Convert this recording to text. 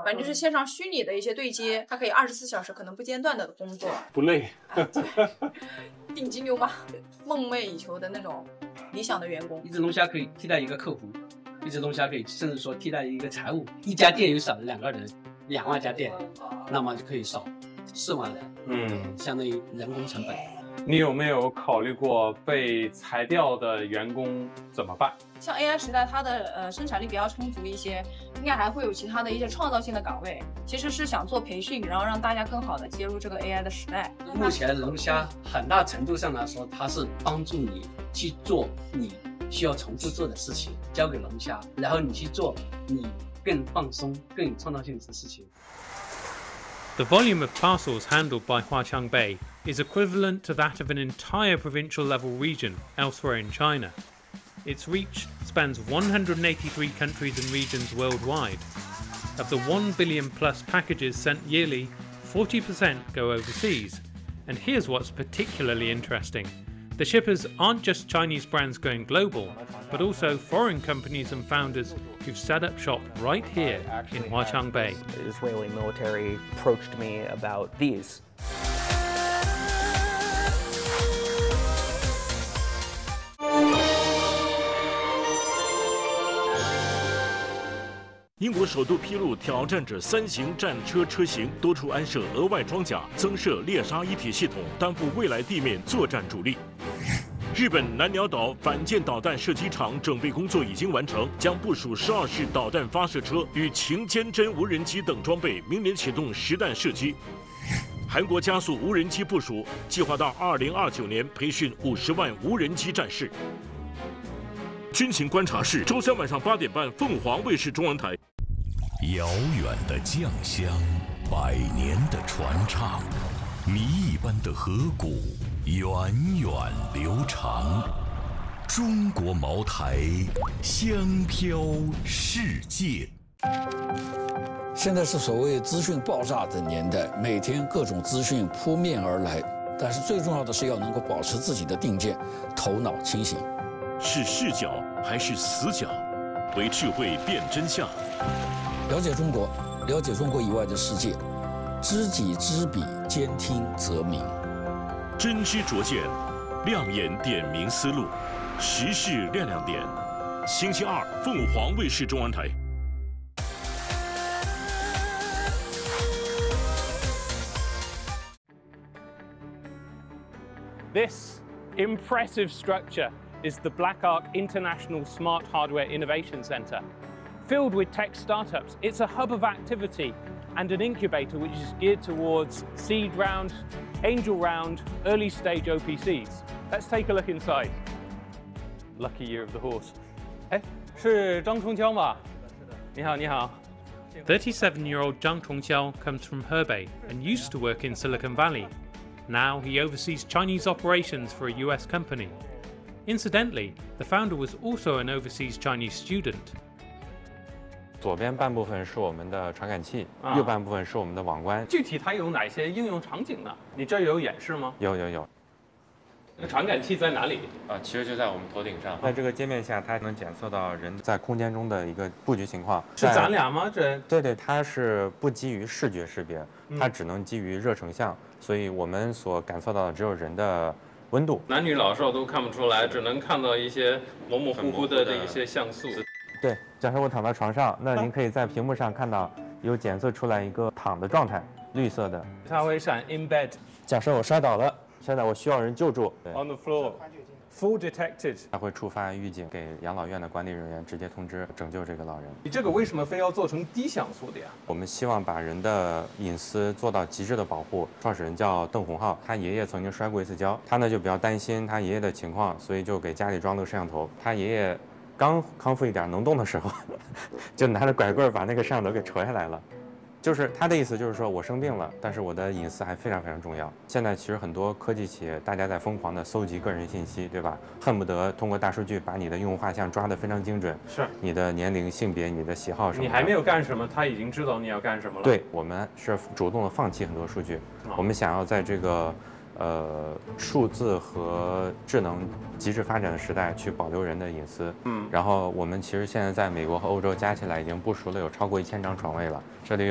反正是线上虚拟的一些对接，它可以24小时可能不间断的工作， 不累。 顶级牛马，梦寐以求的那种理想的员工。 一只龙虾可以替代一个客服，一只龙虾可以甚至说替代一个财务。一家店有少了2个人，2万家店，那么就可以少4万人，相当于人工成本。 你有没有考虑过被裁掉的员工怎么办？ 像 AI 时代，它的生产力比较充足一些，应该还会有其他的一些创造性的岗位。其实是想做培训，然后让大家更好的接入这个 AI 的时代。 目前龙虾很大程度上来说，它是帮助你去做你需要重复做的事情，交给龙虾，然后你去做你更放松、更有创造性的事情。 The volume of parcels handled by Huaqiang Bay is equivalent to that of an entire provincial level region elsewhere in China. Its reach spans 183 countries and regions worldwide. Of the 1 billion plus packages sent yearly, 40% go overseas. And here's what's particularly interesting. The shippers aren't just Chinese brands going global, but also foreign companies and founders who've set up shop right here in Huaqiang Bay. The Israeli military approached me about these. "英国首度披露挑战者3型战车车型多处安设额外装甲，增设猎杀一体系统，担负未来地面作战主力。日本南鸟岛反舰导弹射击场整备工作已经完成，将部署12式导弹发射车与擎坚针无人机等装备，明年启动实弹射击。韩国加速无人机部署，计划到2029年培训50万无人机战士。军情观察室，周3晚上8点半，凤凰卫视中文台。 遥远的酱香，100年的传唱，谜一般的河谷，源远流长。中国茅台，香飘世界。 现在是所谓资讯爆炸的年代，每天各种资讯扑面而来，但是最重要的是要能够保持自己的定见，头脑清醒。 是视角还是死角？为智慧辨真相。 了解中国，了解中国以外的世界，知己知彼，兼听则明。 真知灼见，亮眼点明思路，时事亮亮点。星期二，凤凰卫视中文台。 This impressive structure is the Black Arc International Smart Hardware Innovation Center. Filled with tech startups, it's a hub of activity and an incubator which is geared towards seed round, angel round, early stage OPCs. Let's take a look inside. Lucky year of the horse. 哎，是张崇锹吗？你好，你好。37-year-old Zhang Chongqiao comes from Hebei and used to work in Silicon Valley. Now he oversees Chinese operations for a US company. Incidentally, the founder was also an overseas Chinese student. 左边半部分是我们的传感器，右半部分是我们的网关。 具体它有哪些应用场景呢？你这儿有演示吗？ 有。 那传感器在哪里？ 其实就在我们头顶上，在这个界面下，它能检测到人在空间中的一个布局情况。 是咱俩吗？ 对，它是不基于视觉识别，它只能基于热成像，所以我们所感测到的只有人的温度。 男女老少都看不出来，只能看到一些模模糊糊的一些像素。 对，假设我躺在床上，那您可以在屏幕上看到有检测出来一个躺的状态，绿色的。 它会闪 in bed。 假设我摔倒了，现在我需要人救助。 On the floor. Full detected. 它会触发预警，给养老院的管理人员直接通知拯救这个老人。 你这个为什么非要做成低像素的呀？ 我们希望把人的隐私做到极致的保护。创始人叫邓洪浩，他爷爷曾经摔过一次跤，他呢就比较担心他爷爷的情况，所以就给家里装了个摄像头。他爷爷刚康复一点能动的时候，就拿着拐棍把那个摄像头给扯下来了。就是他的意思，就是说我生病了，但是我的隐私还非常非常重要。现在其实很多科技企业，大家在疯狂的搜集个人信息，对吧？恨不得通过大数据把你的用户画像抓得非常精准， 是你的年龄、性别、你的喜好什么的。 你还没有干什么，他已经知道你要干什么了。 对，我们是主动的放弃很多数据，我们想要在这个数字和智能极致发展的时代去保留人的隐私。然后我们其实现在在美国和欧洲加起来已经部署了有超过1000张床位了，这里有